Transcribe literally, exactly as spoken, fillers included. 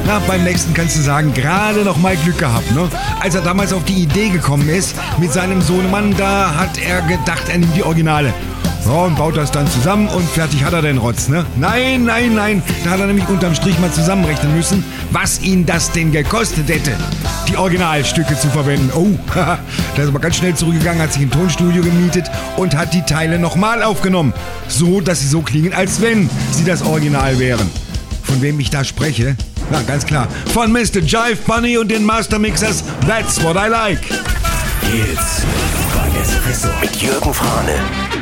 Na, beim nächsten kannst du sagen, gerade noch mal Glück gehabt, ne? Als er damals auf die Idee gekommen ist, mit seinem Sohnemann, da hat er gedacht, er nimmt die Originale. Ja, und baut das dann zusammen und fertig hat er den Rotz, ne? Nein, nein, nein, da hat er nämlich unterm Strich mal zusammenrechnen müssen, was ihn das denn gekostet hätte, die Originalstücke zu verwenden. Oh, haha, der ist aber ganz schnell zurückgegangen, hat sich ein Tonstudio gemietet und hat die Teile nochmal aufgenommen. So, dass sie so klingen, als wenn sie das Original wären. Von wem ich da spreche? Na, ganz klar, von Mister Jive Bunny und den Master Mixers That's What I Like. Hits bei Espresso mit Jürgen Frane.